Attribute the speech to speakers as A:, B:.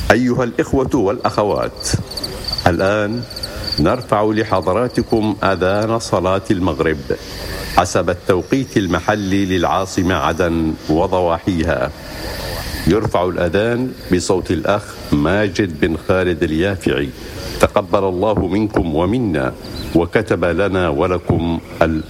A: أيها الإخوة والأخوات، الآن نرفع لحضراتكم أذان صلاة المغرب حسب التوقيت المحلي للعاصمة عدن وضواحيها. يرفع الأذان بصوت الأخ ماجد بن خالد اليافعي، تقبل الله منكم ومنا وكتب لنا ولكم